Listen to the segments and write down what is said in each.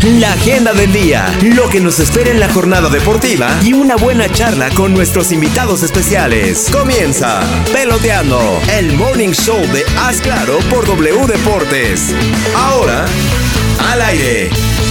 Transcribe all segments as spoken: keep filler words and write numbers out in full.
la agenda del día, lo que nos espera en la jornada deportiva y una buena charla con nuestros invitados especiales. Comienza Peloteando, el morning show de Haz Claro por W Deportes. Ahora, al aire.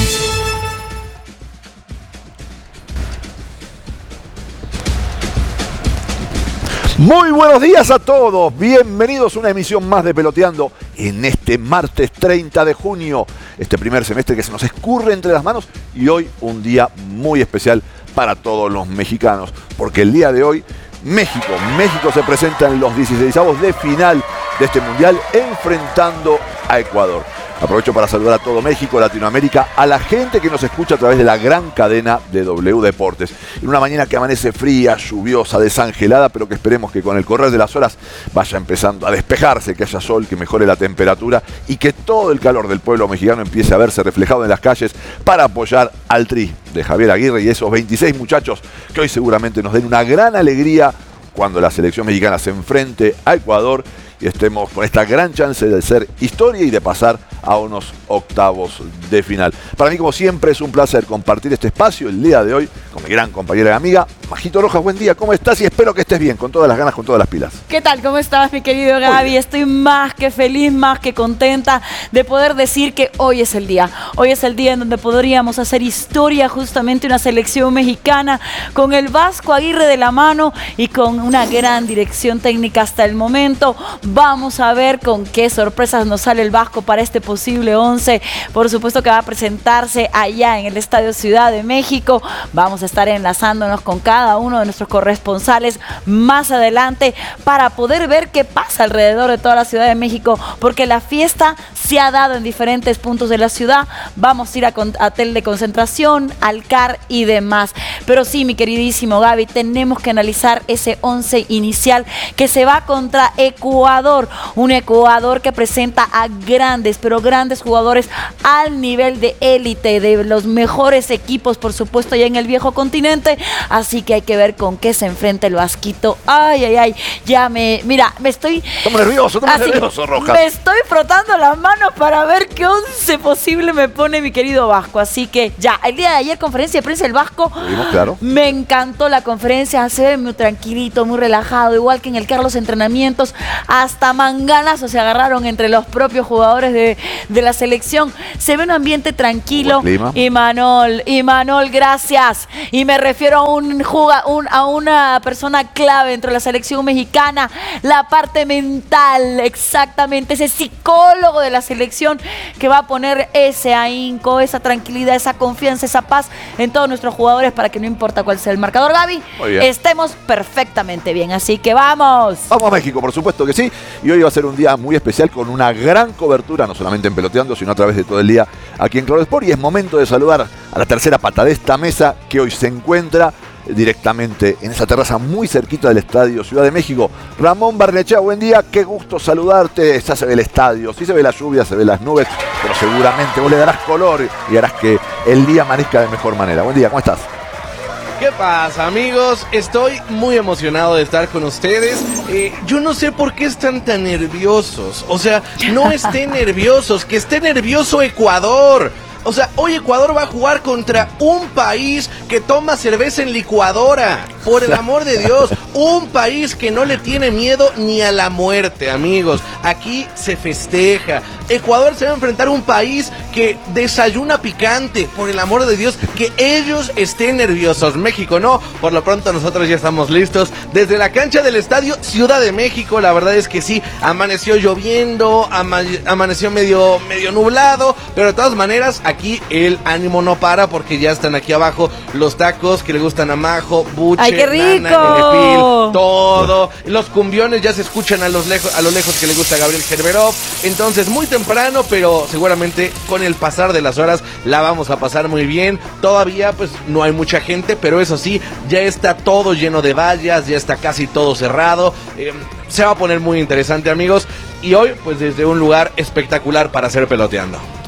Muy buenos días a todos, bienvenidos a una emisión más de Peloteando en este martes treinta de junio, este primer semestre que se nos escurre entre las manos y hoy un día muy especial para todos los mexicanos, porque el día de hoy México, México se presenta en los dieciseisavos de final de este mundial enfrentando a Ecuador. Aprovecho para saludar a todo México, Latinoamérica, a la gente que nos escucha a través de la gran cadena de W Deportes. En una mañana que amanece fría, lluviosa, desangelada, pero que esperemos que con el correr de las horas vaya empezando a despejarse, que haya sol, que mejore la temperatura y que todo el calor del pueblo mexicano empiece a verse reflejado en las calles para apoyar al Tri de Javier Aguirre y esos veintiséis muchachos que hoy seguramente nos den una gran alegría cuando la selección mexicana se enfrente a Ecuador y estemos con esta gran chance de ser historia y de pasar a unos octavos de final. Para mí, como siempre, es un placer compartir este espacio el día de hoy con mi gran compañera y amiga, Majito Rojas. Buen día, ¿cómo estás? Y espero que estés bien, con todas las ganas, con todas las pilas. ¿Qué tal? ¿Cómo estás, mi querido Gaby? Estoy más que feliz, más que contenta de poder decir que hoy es el día. Hoy es el día en donde podríamos hacer historia, justamente una selección mexicana con el Vasco Aguirre de la mano y con una gran dirección técnica hasta el momento. Vamos a ver con qué sorpresas nos sale el Vasco para este posible once. Por supuesto que va a presentarse allá en el Estadio Ciudad de México. Vamos a estar enlazándonos con cada uno de nuestros corresponsales más adelante para poder ver qué pasa alrededor de toda la Ciudad de México, porque la fiesta se ha dado en diferentes puntos de la ciudad. Vamos a ir a, a hotel de concentración, al C A R y demás. Pero sí, mi queridísimo Gaby, tenemos que analizar ese once inicial que se va contra Ecuador. Un Ecuador que presenta a grandes, pero grandes jugadores al nivel de élite, de los mejores equipos, por supuesto, ya en el viejo continente. Así que hay que ver con qué se enfrenta el Vasquito. Ay, ay, ay, ya me... Mira, me estoy... Estamos nerviosos, estamos nerviosos, Rojas. Me estoy frotando las manos para ver qué once posible me pone mi querido Vasco. Así que ya, el día de ayer, conferencia de prensa del Vasco. ¿Vimos? Claro. Me encantó la conferencia, se ve muy tranquilito, muy relajado, igual que en el C A R los entrenamientos, hasta manganazos se agarraron entre los propios jugadores de, de la selección. Se ve un ambiente tranquilo. Y Manol, y Manol, gracias. Y me refiero a un, juga, un a una persona clave dentro de la selección mexicana, la parte mental, exactamente, ese psicólogo de la selección que va a poner ese ahínco, esa tranquilidad, esa confianza, esa paz en todos nuestros jugadores para que no importa cuál sea el marcador, Gaby, estemos perfectamente bien. Así que vamos. Vamos a México, por supuesto que sí. Y hoy va a ser un día muy especial con una gran cobertura, no solamente en Peloteando, sino a través de todo el día aquí en Claro Sport. Y es momento de saludar a la tercera pata de esta mesa que hoy se encuentra directamente en esa terraza muy cerquita del Estadio Ciudad de México. Ramón Barnechea, buen día, qué gusto saludarte. Ya se ve el estadio, sí se ve la lluvia, se ve las nubes, pero seguramente vos le darás color y harás que el día amanezca de mejor manera. Buen día, ¿cómo estás? ¿Qué pasa, amigos? Estoy muy emocionado de estar con ustedes. Eh, yo no sé por qué están tan nerviosos. O sea, no estén nerviosos, que esté nervioso Ecuador. O sea, hoy Ecuador va a jugar contra un país que toma cerveza en licuadora. Por el amor de Dios, un país que no le tiene miedo ni a la muerte, amigos. Aquí se festeja. Ecuador se va a enfrentar a un país que desayuna picante. Por el amor de Dios, que ellos estén nerviosos. México no. Por lo pronto nosotros ya estamos listos. Desde la cancha del Estadio Ciudad de México, la verdad es que sí, amaneció lloviendo, ama amaneció medio, medio nublado, pero de todas maneras, aquí el ánimo no para porque ya están aquí abajo los tacos que le gustan a Majo, Buche, ¡ay, qué rico! Nana, Nenepil, todo. Los cumbiones ya se escuchan a, los lejos, a lo lejos que le gusta a Gabriel Gerberov. Entonces, muy temprano, pero seguramente con el pasar de las horas la vamos a pasar muy bien. Todavía, pues, no hay mucha gente, pero eso sí, ya está todo lleno de vallas, ya está casi todo cerrado. Eh, se va a poner muy interesante, amigos. Y hoy, pues, desde un lugar espectacular para hacer Peloteando.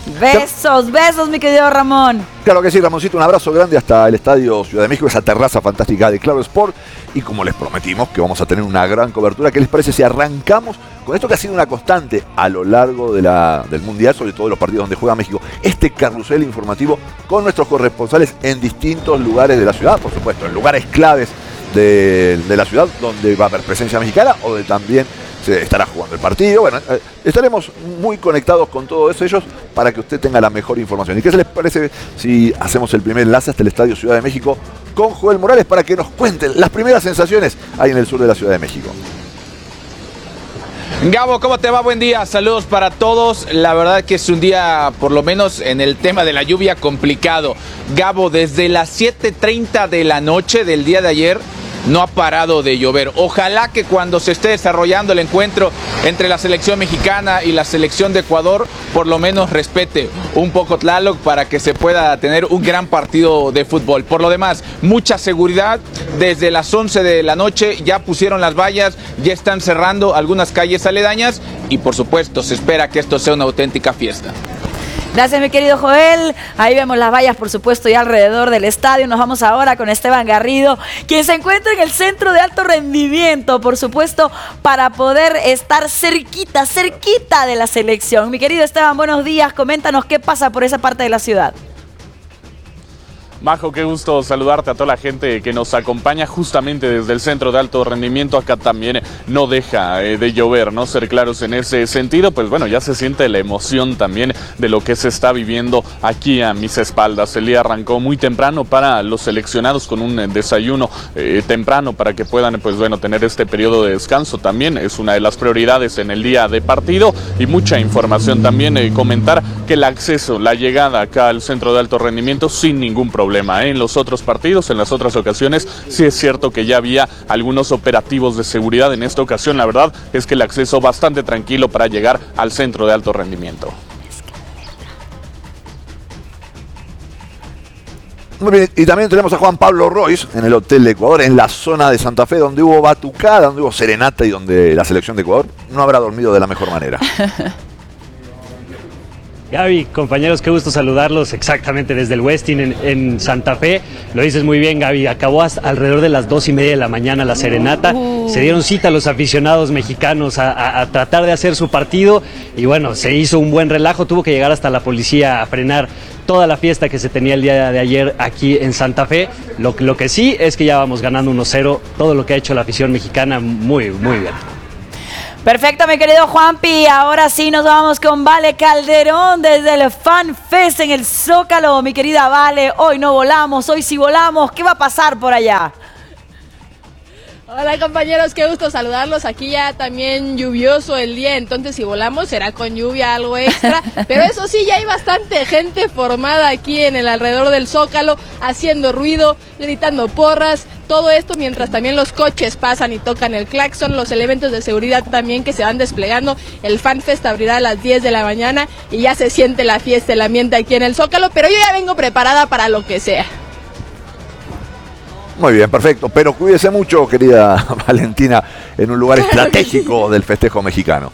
Besos, besos, mi querido Ramón. Claro que sí, Ramoncito, un abrazo grande hasta el Estadio Ciudad de México, esa terraza fantástica de Claro Sport. Y como les prometimos que vamos a tener una gran cobertura, ¿qué les parece si arrancamos con esto que ha sido una constante a lo largo de la, del Mundial, sobre todo de los partidos donde juega México? Este carrusel informativo con nuestros corresponsales en distintos lugares de la ciudad, por supuesto, en lugares claves de, de la ciudad donde va a haber presencia mexicana o de también se estará jugando el partido. Bueno, eh, estaremos muy conectados con todos ellos para que usted tenga la mejor información. ¿Y qué se les parece si hacemos el primer enlace hasta el Estadio Ciudad de México con Joel Morales para que nos cuenten las primeras sensaciones ahí en el sur de la Ciudad de México? Gabo, ¿cómo te va? Buen día, saludos para todos. La verdad que es un día, por lo menos en el tema de la lluvia, complicado. Gabo, desde las siete treinta de la noche del día de ayer no ha parado de llover. Ojalá que cuando se esté desarrollando el encuentro entre la selección mexicana y la selección de Ecuador, por lo menos respete un poco Tlaloc para que se pueda tener un gran partido de fútbol. Por lo demás, mucha seguridad. Desde las once de la noche ya pusieron las vallas, ya están cerrando algunas calles aledañas y por supuesto se espera que esto sea una auténtica fiesta. Gracias, mi querido Joel. Ahí vemos las vallas, por supuesto, ya alrededor del estadio. Nos vamos ahora con Esteban Garrido, quien se encuentra en el centro de alto rendimiento, por supuesto, para poder estar cerquita, cerquita de la selección. Mi querido Esteban, buenos días. Coméntanos qué pasa por esa parte de la ciudad. Majo, qué gusto saludarte a toda la gente que nos acompaña justamente desde el centro de alto rendimiento. Acá también no deja eh, de llover, ¿no? Ser claros en ese sentido, pues bueno, ya se siente la emoción también de lo que se está viviendo aquí a mis espaldas. El día arrancó muy temprano para los seleccionados con un desayuno eh, temprano para que puedan, pues bueno, tener este periodo de descanso. También es una de las prioridades en el día de partido y mucha información también. Eh, comentar que el acceso, la llegada acá al centro de alto rendimiento sin ningún problema. En los otros partidos, en las otras ocasiones, sí es cierto que ya había algunos operativos de seguridad. En esta ocasión, la verdad es que el acceso bastante tranquilo para llegar al centro de alto rendimiento. Muy bien, y también tenemos a Juan Pablo Royce en el Hotel de Ecuador, en la zona de Santa Fe, donde hubo batucada, donde hubo serenata y donde la selección de Ecuador no habrá dormido de la mejor manera. Gaby, compañeros, qué gusto saludarlos exactamente desde el Westin en, en Santa Fe. Lo dices muy bien, Gaby, acabó hasta alrededor de las dos y media de la mañana la serenata. Uh. Se dieron cita los aficionados mexicanos a, a, a tratar de hacer su partido y bueno, se hizo un buen relajo, tuvo que llegar hasta la policía a frenar toda la fiesta que se tenía el día de ayer aquí en Santa Fe. Lo, lo que sí es que ya vamos ganando uno cero, todo lo que ha hecho la afición mexicana, muy, muy bien. Perfecto, mi querido Juanpi. Ahora sí nos vamos con Vale Calderón desde el Fan Fest en el Zócalo. Mi querida Vale, hoy no volamos, hoy sí volamos. ¿Qué va a pasar por allá? Hola compañeros, qué gusto saludarlos. Aquí ya también lluvioso el día, entonces si volamos será con lluvia, algo extra. Pero eso sí, ya hay bastante gente formada aquí en el alrededor del Zócalo, haciendo ruido, gritando porras. Todo esto mientras también los coches pasan y tocan el claxon, los elementos de seguridad también que se van desplegando. El FanFest abrirá a las diez de la mañana y ya se siente la fiesta, el ambiente aquí en el Zócalo, pero yo ya vengo preparada para lo que sea. Muy bien, perfecto, pero cuídese mucho, querida Valentina, en un lugar estratégico del festejo mexicano.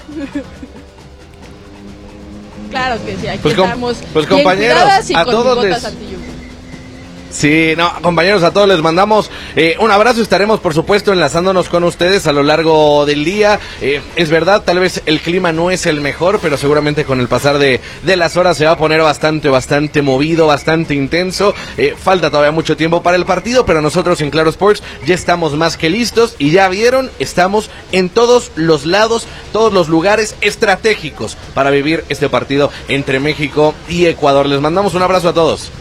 Claro que sí, aquí pues estamos pues bien compañeros, cuidadas y a con todos botas les... anti-lluvia. Sí, no, compañeros, a todos les mandamos eh, un abrazo. Estaremos, por supuesto, enlazándonos con ustedes a lo largo del día. Eh, es verdad, tal vez el clima no es el mejor, pero seguramente con el pasar de, de las horas se va a poner bastante, bastante movido, bastante intenso. Eh, falta todavía mucho tiempo para el partido, pero nosotros en Claro Sports ya estamos más que listos. Y ya vieron, estamos en todos los lados, todos los lugares estratégicos para vivir este partido entre México y Ecuador. Les mandamos un abrazo a todos.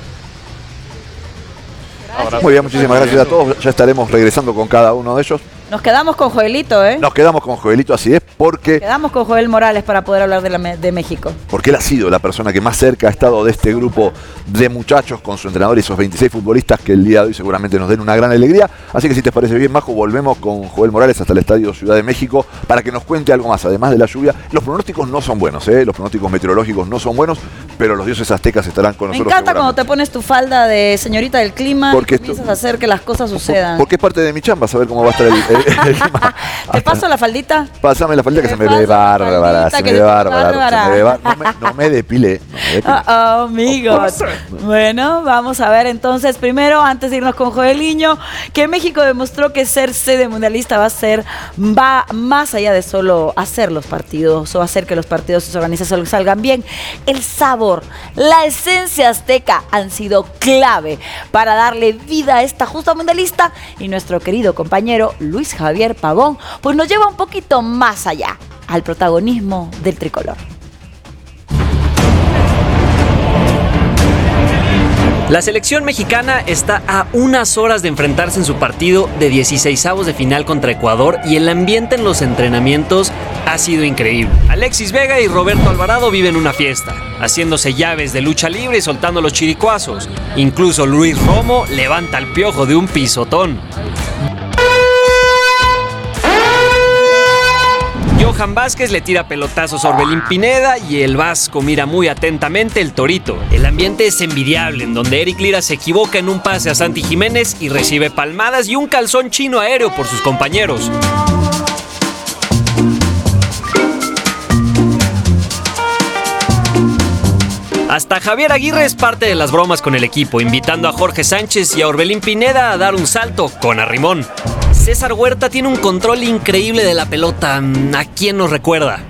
Gracias. Muy bien, muchísimas gracias a todos. Ya estaremos regresando con cada uno de ellos. Nos quedamos con Joelito, ¿eh? Nos quedamos con Joelito, así es, porque... Quedamos con Joel Morales para poder hablar de, la, de México. Porque él ha sido la persona que más cerca ha estado de este grupo de muchachos con su entrenador y esos veintiséis futbolistas que el día de hoy seguramente nos den una gran alegría. Así que si te parece bien, Majo, volvemos con Joel Morales hasta el Estadio Ciudad de México para que nos cuente algo más, además de la lluvia. Los pronósticos no son buenos, ¿eh? Los pronósticos meteorológicos no son buenos, pero los dioses aztecas estarán con nosotros. Me encanta cuando te pones tu falda de señorita del clima porque y comienzas esto, a hacer que las cosas sucedan. Porque es parte de mi chamba saber cómo va a estar el, ¿Te paso la faldita? Pásame la faldita que Te se me paso ve la bárbara, faldita se que me ve te- bárbara. bárbara. se me ve bar- No me, no me depilé. No me depilé. Oh, oh, amigos. Bueno, vamos a ver entonces, primero, antes de irnos con Joeliño, que México demostró que ser sede mundialista va a ser, va más allá de solo hacer los partidos o hacer que los partidos se organicen, salgan bien. El sabor, la esencia azteca han sido clave para darle vida a esta justa mundialista, y nuestro querido compañero Luis Javier Pavón pues nos lleva un poquito más allá al protagonismo del tricolor. La selección mexicana está a unas horas de enfrentarse en su partido de dieciseisavos de final contra Ecuador, y el ambiente en los entrenamientos ha sido increíble. Alexis Vega y Roberto Alvarado viven una fiesta, haciéndose llaves de lucha libre y soltando los chiricuazos. Incluso Luis Romo levanta al Piojo de un pisotón. Johan Vázquez le tira pelotazos a Orbelín Pineda y el Vasco mira muy atentamente el Torito. El ambiente es envidiable, en donde Eric Lira se equivoca en un pase a Santi Jiménez y recibe palmadas y un calzón chino aéreo por sus compañeros. Hasta Javier Aguirre es parte de las bromas con el equipo, invitando a Jorge Sánchez y a Orbelín Pineda a dar un salto con arrimón. César Huerta tiene un control increíble de la pelota. ¿A quién nos recuerda?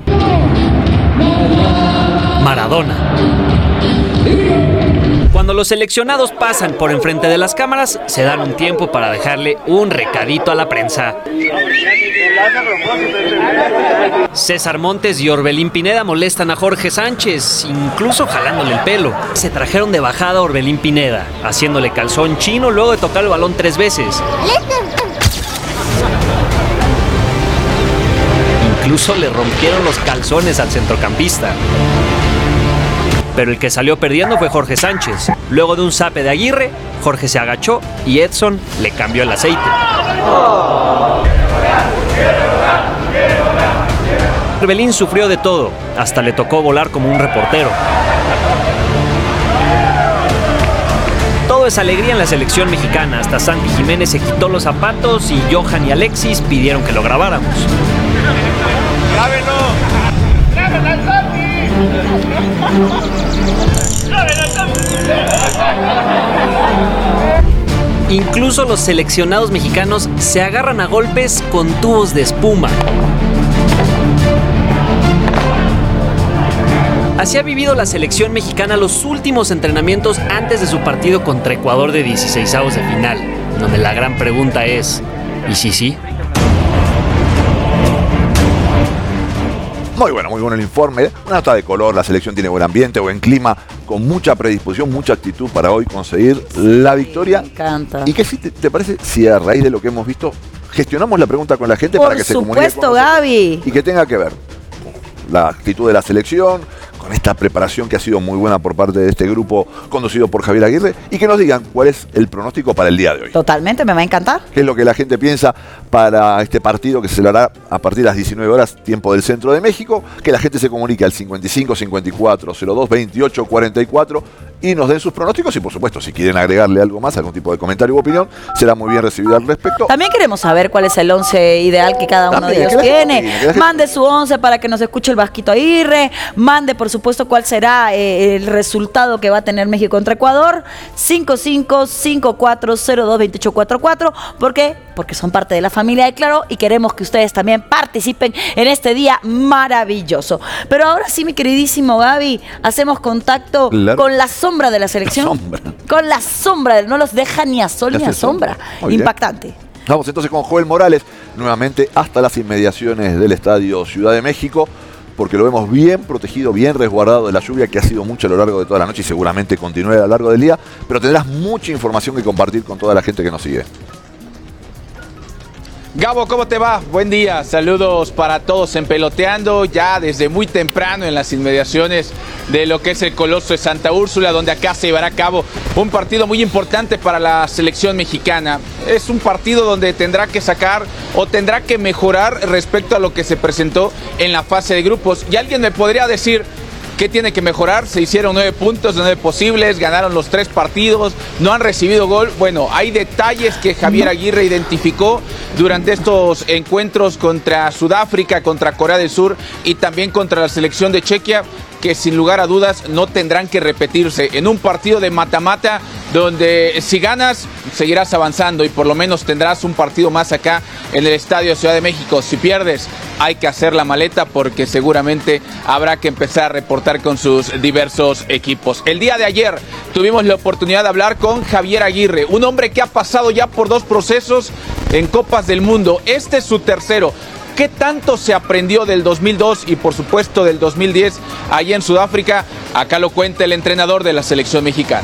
Maradona. Cuando los seleccionados pasan por enfrente de las cámaras, se dan un tiempo para dejarle un recadito a la prensa. César Montes y Orbelín Pineda molestan a Jorge Sánchez, incluso jalándole el pelo. Se trajeron de bajada a Orbelín Pineda, haciéndole calzón chino luego de tocar el balón tres veces. Incluso le rompieron los calzones al centrocampista. Pero el que salió perdiendo fue Jorge Sánchez. Luego de un zape de Aguirre, Jorge se agachó y Edson le cambió el aceite. Orbelín sufrió de todo, hasta le tocó volar como un reportero. Todo es alegría en la selección mexicana. Hasta Santi Jiménez se quitó los zapatos y Johan y Alexis pidieron que lo grabáramos. ¡Grábenlo! ¡Grábenlo al Santi! ¡Grábenlo al Santi! Incluso los seleccionados mexicanos se agarran a golpes con tubos de espuma. Así ha vivido la selección mexicana los últimos entrenamientos antes de su partido contra Ecuador de dieciseisavos de final, donde la gran pregunta es, ¿y si sí? Muy bueno, muy bueno el informe. Una nota de color, la selección tiene buen ambiente, buen clima, con mucha predisposición, mucha actitud para hoy conseguir la victoria. Me encanta. ¿Y qué si te, te parece si a raíz de lo que hemos visto gestionamos la pregunta con la gente Por para que se comunique con supuesto, nosotros? Gaby. Y que tenga que ver con la actitud de la selección, con esta preparación que ha sido muy buena por parte de este grupo conducido por Javier Aguirre, y que nos digan cuál es el pronóstico para el día de hoy. Totalmente, me va a encantar. ¿Qué es lo que la gente piensa para este partido que se celebrará a partir de las diecinueve horas, tiempo del centro de México? Que la gente se comunique al cincuenta y cinco cincuenta y cuatro cero dos veintiocho cuarenta y cuatro y nos den sus pronósticos, y por supuesto si quieren agregarle algo más, algún tipo de comentario u opinión, será muy bien recibido al respecto. También queremos saber cuál es el once ideal que cada uno También, de ellos que la gente tiene. opine, que la gente Mande su once para que nos escuche el Vasquito Aguirre. Mande, por supuesto, cuál será eh, el resultado que va a tener México contra Ecuador. cinco cinco cinco cuatro cero dos veintiocho cuarenta y cuatro. ¿Por qué? Porque son parte de la familia de Claro y queremos que ustedes también participen en este día maravilloso. Pero ahora sí, mi queridísimo Gaby, hacemos contacto Claro. con la sombra de la selección. La sombra. Con la sombra, no los deja ni a sol Le ni a hace sombra. sombra. Muy bien. Impactante. Vamos entonces con Joel Morales, nuevamente hasta las inmediaciones del Estadio Ciudad de México, porque lo vemos bien protegido, bien resguardado de la lluvia que ha sido mucho a lo largo de toda la noche y seguramente continúe a lo largo del día, pero tendrás mucha información que compartir con toda la gente que nos sigue. Gabo, ¿cómo te va? Buen día, saludos para todos en Peloteando, ya desde muy temprano en las inmediaciones de lo que es el Coloso de Santa Úrsula, donde acá se llevará a cabo un partido muy importante para la selección mexicana. Es un partido donde tendrá que sacar o tendrá que mejorar respecto a lo que se presentó en la fase de grupos. Y alguien me podría decir, ¿Qué tiene que mejorar? Se hicieron nueve puntos de nueve posibles, ganaron los tres partidos, no han recibido gol. Bueno, hay detalles que Javier Aguirre identificó durante estos encuentros contra Sudáfrica, contra Corea del Sur y también contra la selección de Chequia, que sin lugar a dudas no tendrán que repetirse en un partido de mata-mata donde si ganas seguirás avanzando y por lo menos tendrás un partido más acá en el Estadio Ciudad de México. Si pierdes hay que hacer la maleta porque seguramente habrá que empezar a reportar con sus diversos equipos. El día de ayer tuvimos la oportunidad de hablar con Javier Aguirre, un hombre que ha pasado ya por dos procesos en Copas del Mundo. Este es su tercero. ¿Qué tanto se aprendió del dos mil dos y por supuesto del dos mil diez allí en Sudáfrica? Acá lo cuenta el entrenador de la selección mexicana.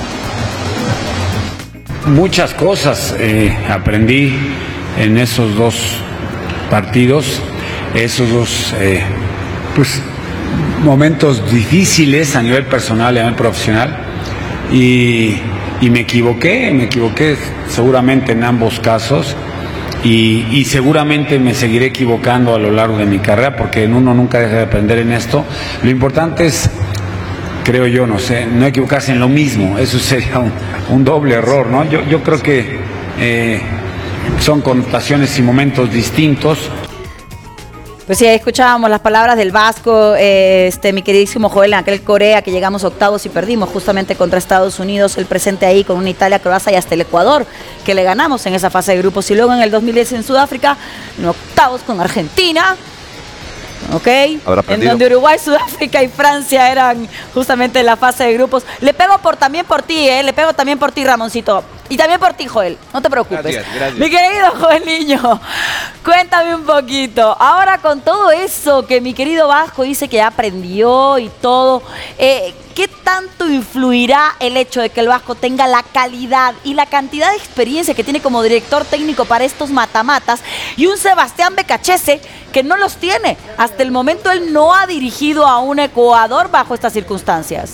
Muchas cosas eh, aprendí en esos dos partidos, esos dos eh, pues, momentos difíciles a nivel personal y a nivel profesional y, y me equivoqué, me equivoqué seguramente en ambos casos. Y, y seguramente me seguiré equivocando a lo largo de mi carrera porque uno nunca deja de aprender en esto. Lo importante es, creo yo, no sé, no equivocarse en lo mismo. Eso sería un, un doble error, ¿no? Yo, yo creo que eh, son connotaciones y momentos distintos. Pues sí, ahí escuchábamos las palabras del Vasco, eh, este, mi queridísimo Joel, en aquel Corea que llegamos octavos y perdimos justamente contra Estados Unidos, el presente ahí con una Italia, Croacia y hasta el Ecuador, que le ganamos en esa fase de grupos. Y luego en el dos mil diez en Sudáfrica, en octavos con Argentina, ¿ok? En donde Uruguay, Sudáfrica y Francia eran justamente en la fase de grupos. Le pego por, también por ti, ¿eh? Le pego también por ti, Ramoncito. Y también por ti, Joel, no te preocupes. Gracias, gracias. Mi querido Joel Niño, cuéntame un poquito. Ahora con todo eso que mi querido Vasco dice que ya aprendió y todo, eh, ¿qué tanto influirá el hecho de que el Vasco tenga la calidad y la cantidad de experiencia que tiene como director técnico para estos matamatas y un Sebastián Becachese que no los tiene? Hasta el momento él no ha dirigido a un Ecuador bajo estas circunstancias.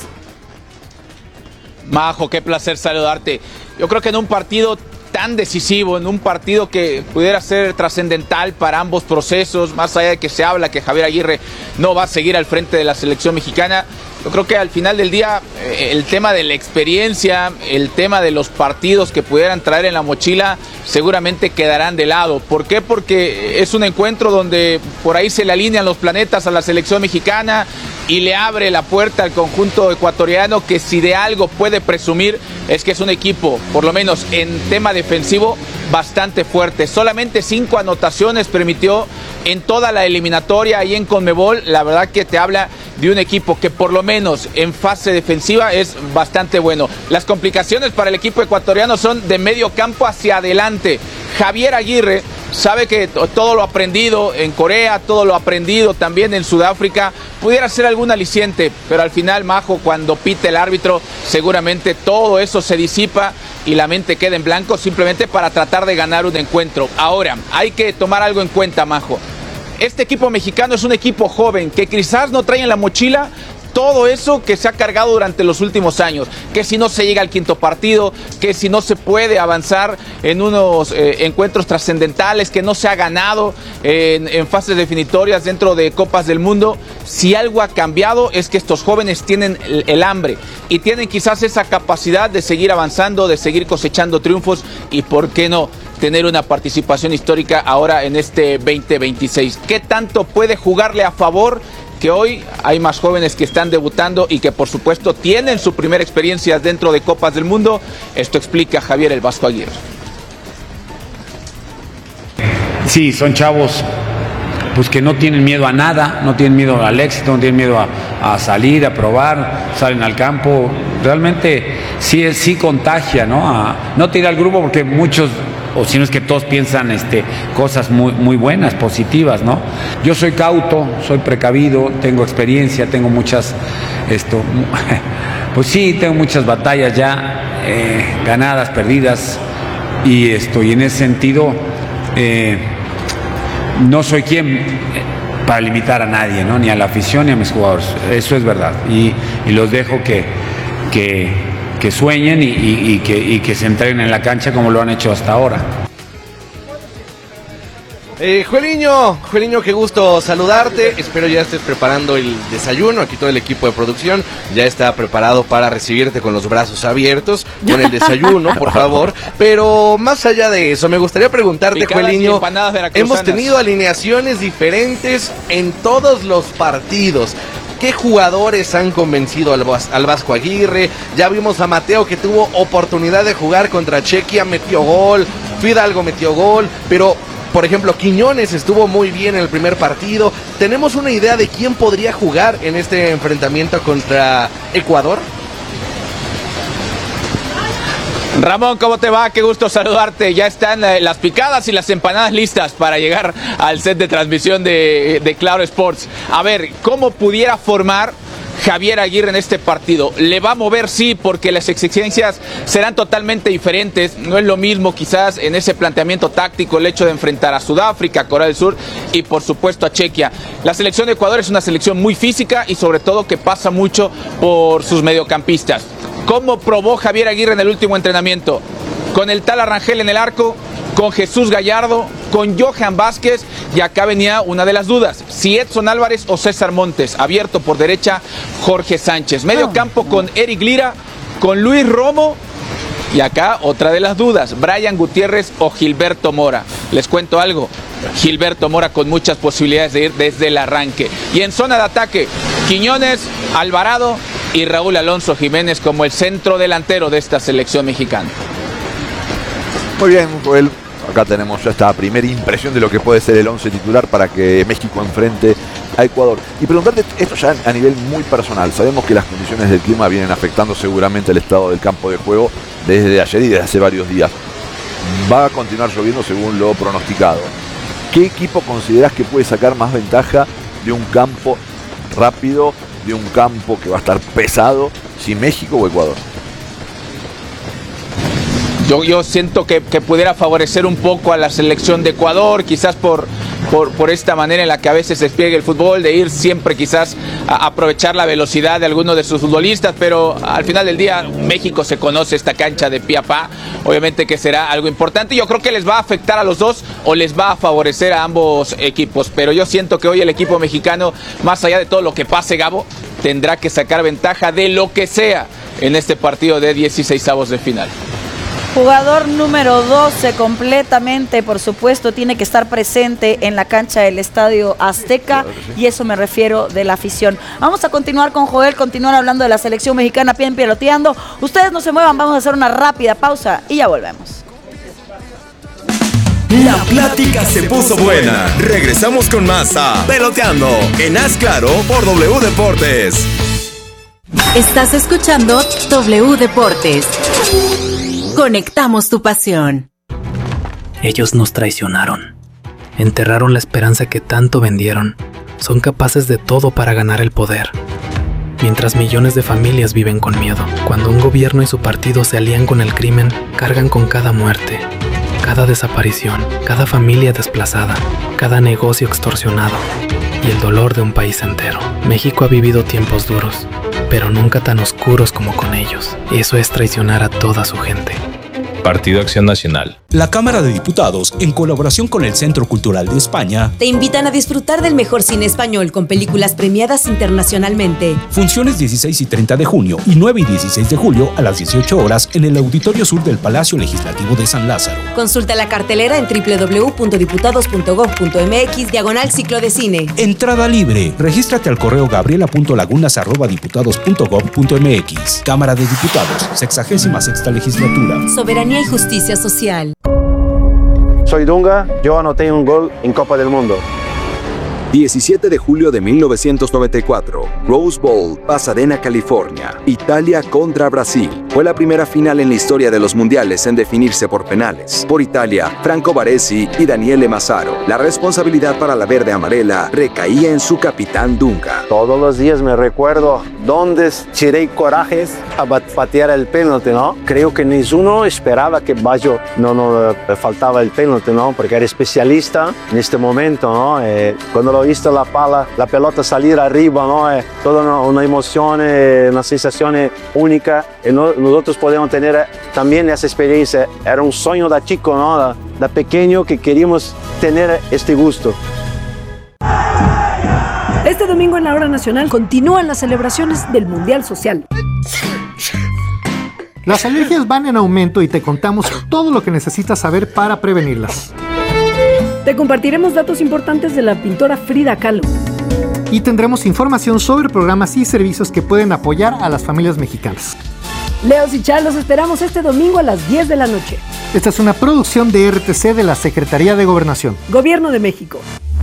Majo, qué placer saludarte. Yo creo que en un partido tan decisivo, en un partido que pudiera ser trascendental para ambos procesos, más allá de que se habla que Javier Aguirre no va a seguir al frente de la selección mexicana, yo creo que al final del día eh, el tema de la experiencia, el tema de los partidos que pudieran traer en la mochila seguramente quedarán de lado. ¿Por qué? Porque es un encuentro donde por ahí se le alinean los planetas a la selección mexicana y le abre la puerta al conjunto ecuatoriano, que si de algo puede presumir es que es un equipo, por lo menos en tema defensivo, bastante fuerte. Solamente cinco anotaciones permitió en toda la eliminatoria y en Conmebol. La verdad que te habla de un equipo que por lo menos en fase defensiva es bastante bueno. Las complicaciones para el equipo ecuatoriano son de medio campo hacia adelante. Javier Aguirre sabe que todo lo aprendido en Corea, todo lo aprendido también en Sudáfrica, pudiera ser algún aliciente, pero al final, Majo, cuando pite el árbitro, seguramente todo eso se disipa y la mente queda en blanco simplemente para tratar de ganar un encuentro. Ahora, hay que tomar algo en cuenta, Majo. Este equipo mexicano es un equipo joven que quizás no trae en la mochila todo eso que se ha cargado durante los últimos años, que si no se llega al quinto partido, que si no se puede avanzar en unos eh, encuentros trascendentales, que no se ha ganado en, en fases definitorias dentro de Copas del Mundo. Si algo ha cambiado es que estos jóvenes tienen el, el hambre y tienen quizás esa capacidad de seguir avanzando, de seguir cosechando triunfos y, ¿por qué no?, tener una participación histórica ahora en este veinte veintiséis. ¿Qué tanto puede jugarle a favor que hoy hay más jóvenes que están debutando y que por supuesto tienen su primera experiencia dentro de Copas del Mundo? Esto explica Javier el Vasco Aguirre. Sí, son chavos pues que no tienen miedo a nada, no tienen miedo al éxito, no tienen miedo a, a salir, a probar, salen al campo. Realmente sí, sí contagia, ¿no? A, no te irá al grupo porque muchos, o si no es que todos piensan este, cosas muy, muy buenas, positivas, ¿no? Yo soy cauto, soy precavido, tengo experiencia, tengo muchas, esto, pues sí, tengo muchas batallas ya eh, ganadas, perdidas, y esto, y en ese sentido eh, no soy quien para limitar a nadie, ¿no? Ni a la afición ni a mis jugadores, eso es verdad, y, y los dejo que, que, que sueñen y, y, y, que, y que se entreguen en la cancha como lo han hecho hasta ahora. Eh, Jueliño, Jueliño, qué gusto saludarte. Espero ya estés preparando el desayuno. Aquí todo el equipo de producción ya está preparado para recibirte con los brazos abiertos, con el desayuno, por favor. Pero más allá de eso, me gustaría preguntarte, Jueliño, hemos tenido alineaciones diferentes en todos los partidos. ¿Qué jugadores han convencido al, al Vasco Aguirre? Ya vimos a Mateo, que tuvo oportunidad de jugar contra Chequia, metió gol. Fidalgo metió gol, pero por ejemplo Quiñones estuvo muy bien en el primer partido. ¿Tenemos una idea de quién podría jugar en este enfrentamiento contra Ecuador? Ramón, ¿cómo te va? Qué gusto saludarte. Ya están eh, las picadas y las empanadas listas para llegar al set de transmisión de, de Claro Sports. A ver, ¿cómo pudiera formar Javier Aguirre en este partido? Le va a mover, sí, porque las exigencias serán totalmente diferentes. No es lo mismo quizás en ese planteamiento táctico el hecho de enfrentar a Sudáfrica, a Corea del Sur y por supuesto a Chequia. La selección de Ecuador es una selección muy física y sobre todo que pasa mucho por sus mediocampistas. ¿Cómo probó Javier Aguirre en el último entrenamiento? Con el Tala Rangel en el arco, con Jesús Gallardo, con Johan Vázquez, y acá venía una de las dudas, si Edson Álvarez o César Montes. Abierto por derecha Jorge Sánchez, medio campo con Eric Lira, con Luis Romo, y acá otra de las dudas, Brian Gutiérrez o Gilberto Mora. Les cuento algo, Gilberto Mora con muchas posibilidades de ir desde el arranque. Y en zona de ataque, Quiñones, Alvarado y Raúl Alonso Jiménez como el centro delantero de esta selección mexicana. Muy bien, Joel. Acá tenemos ya esta primera impresión de lo que puede ser el once titular para que México enfrente a Ecuador. Y preguntarte esto ya a nivel muy personal. Sabemos que las condiciones del clima vienen afectando seguramente el estado del campo de juego desde ayer y desde hace varios días. Va a continuar lloviendo según lo pronosticado. ¿Qué equipo considerás que puede sacar más ventaja de un campo rápido, de un campo que va a estar pesado, si México o Ecuador? Yo, yo siento que, que pudiera favorecer un poco a la selección de Ecuador, quizás por, por, por esta manera en la que a veces despliegue el fútbol, de ir siempre quizás a aprovechar la velocidad de algunos de sus futbolistas, pero al final del día México se conoce esta cancha de pie a pa, obviamente que será algo importante. Yo creo que les va a afectar a los dos o les va a favorecer a ambos equipos, pero yo siento que hoy el equipo mexicano, más allá de todo lo que pase, Gabo, tendrá que sacar ventaja de lo que sea en este partido de dieciseisavos de final. Jugador número doce completamente, por supuesto, tiene que estar presente en la cancha del Estadio Azteca, y eso me refiero de la afición. Vamos a continuar con Joel, continuar hablando de la selección mexicana, bien peloteando. Ustedes no se muevan, vamos a hacer una rápida pausa y ya volvemos. La plática se puso buena. Regresamos con más a Peloteando en Haz Claro por W Deportes. Estás escuchando W Deportes. Conectamos tu pasión. Ellos nos traicionaron. Enterraron la esperanza que tanto vendieron. Son capaces de todo para ganar el poder. Mientras millones de familias viven con miedo. Cuando un gobierno y su partido se alían con el crimen, cargan con cada muerte, cada desaparición, cada familia desplazada, cada negocio extorsionado y el dolor de un país entero. México ha vivido tiempos duros, pero nunca tan oscuros como con ellos. Eso es traicionar a toda su gente. Partido Acción Nacional. La Cámara de Diputados, en colaboración con el Centro Cultural de España, te invitan a disfrutar del mejor cine español con películas premiadas internacionalmente. Funciones dieciséis y treinta de junio y nueve y dieciséis de julio a las dieciocho horas en el Auditorio Sur del Palacio Legislativo de San Lázaro. Consulta la cartelera en doble u doble u doble u punto diputados punto gob punto eme equis diagonal ciclo de cine. Entrada libre. Regístrate al correo gabriela punto lagunas arroba diputados punto gob punto eme equis. Cámara de Diputados, sexagésima sexta legislatura. Soberanía y justicia social. Soy Dunga, yo anoté un gol en Copa del Mundo. diecisiete de julio de mil novecientos noventa y cuatro, Rose Bowl, Pasadena, California. Italia contra Brasil. Fue la primera final en la historia de los mundiales en definirse por penales. Por Italia, Franco Baresi y Daniele Massaro. La responsabilidad para la verde amarela recaía en su capitán Dunga. Todos los días me recuerdo dónde tiré corajes a patear el penalti, ¿no? Creo que ninguno esperaba que Baggio no, no eh, faltaba el penalti, ¿no? Porque era especialista en este momento, ¿no? Eh, cuando lo visto la pala, la pelota salir arriba, ¿no? Eh, toda una, una emoción, eh, una sensación eh, única. Eh, no, nosotros podemos tener eh, también esa experiencia. Era un sueño de chico, ¿no? de pequeño que queríamos tener este gusto. Este domingo en la Hora Nacional continúan las celebraciones del Mundial Social. Las alergias van en aumento y te contamos todo lo que necesitas saber para prevenirlas. Te compartiremos datos importantes de la pintora Frida Kahlo. Y tendremos información sobre programas y servicios que pueden apoyar a las familias mexicanas. Leos y Char, los esperamos este domingo a las diez de la noche. Esta es una producción de R T C de la Secretaría de Gobernación. Gobierno de México.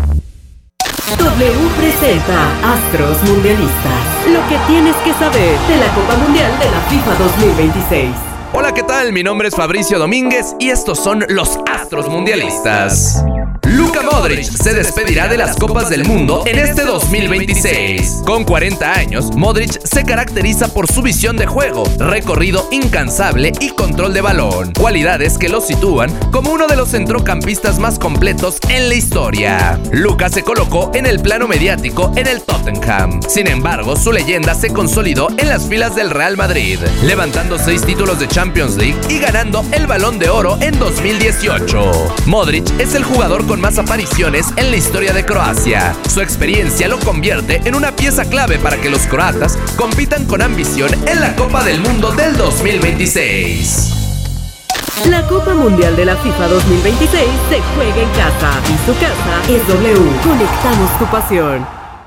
W presenta Astros Mundialistas. Lo que tienes que saber de la Copa Mundial de la FIFA dos mil veintiséis. Hola, ¿qué tal? Mi nombre es Fabricio Domínguez y estos son los Astros Mundialistas. Luka Modric se despedirá de las Copas del Mundo en este dos mil veintiséis. Con cuarenta años, Modric se caracteriza por su visión de juego, recorrido incansable y control de balón, cualidades que lo sitúan como uno de los centrocampistas más completos en la historia. Luka se colocó en el plano mediático en el Tottenham. Sin embargo, su leyenda se consolidó en las filas del Real Madrid, levantando seis títulos de Champions League y ganando el Balón de Oro en dos mil dieciocho. Modric es el jugador con más apariciones en la historia de Croacia. Su experiencia lo convierte en una pieza clave para que los croatas compitan con ambición en la Copa del Mundo del dos mil veintiséis. La Copa Mundial de la FIFA dos mil veintiséis se juega en casa y su casa es W. Conectamos tu pasión.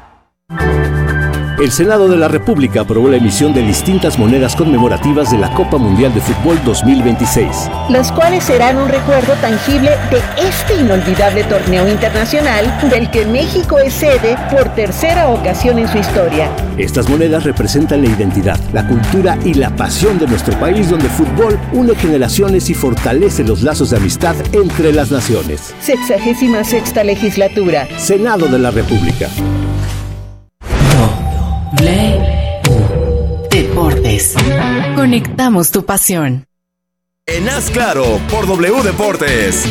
El Senado de la República aprobó la emisión de distintas monedas conmemorativas de la Copa Mundial de Fútbol dos mil veintiséis. Las cuales serán un recuerdo tangible de este inolvidable torneo internacional del que México es sede por tercera ocasión en su historia. Estas monedas representan la identidad, la cultura y la pasión de nuestro país, donde el fútbol une generaciones y fortalece los lazos de amistad entre las naciones. Sexagésima sexta legislatura. Senado de la República. Deportes. Conectamos tu pasión. En Haz Claro por W Deportes.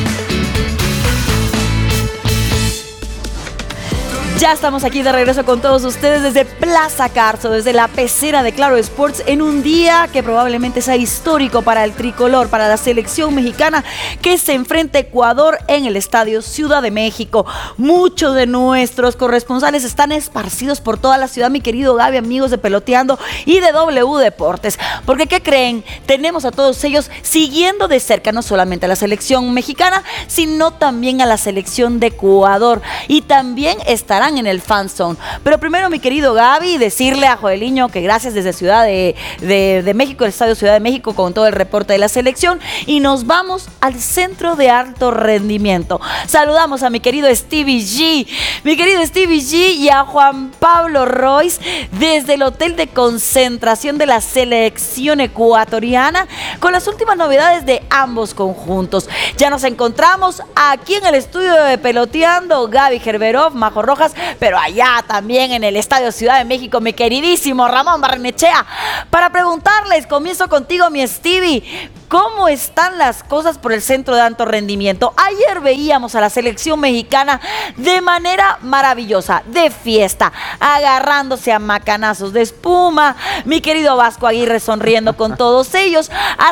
Ya estamos aquí de regreso con todos ustedes desde Plaza Carso, desde la pecera de Claro Sports, en un día que probablemente sea histórico para el tricolor, para la selección mexicana que se enfrenta a Ecuador en el Estadio Ciudad de México. Muchos de nuestros corresponsales están esparcidos por toda la ciudad, mi querido Gaby, amigos de Peloteando y de W Deportes. Porque, ¿qué creen? Tenemos a todos ellos siguiendo de cerca no solamente a la selección mexicana, sino también a la selección de Ecuador. Y también estarán en el Fan Zone. Pero primero, mi querido Gaby, decirle a Joeliño que gracias desde Ciudad de, de, de México, el Estadio Ciudad de México, con todo el reporte de la selección, y nos vamos al Centro de Alto Rendimiento. Saludamos a mi querido Stevie G, mi querido Stevie G y a Juan Pablo Royce desde el Hotel de Concentración de la Selección Ecuatoriana con las últimas novedades de ambos conjuntos. Ya nos encontramos aquí en el estudio de Peloteando, Gaby Gerberov, Majo Rojas, pero allá también en el Estadio Ciudad de México, mi queridísimo Ramón Barrenechea, para preguntarles, comienzo contigo, mi Stevie, ¿cómo están las cosas por el Centro de Alto Rendimiento? Ayer veíamos a la selección mexicana de manera maravillosa, de fiesta, agarrándose a macanazos de espuma, mi querido Vasco Aguirre sonriendo con todos ellos.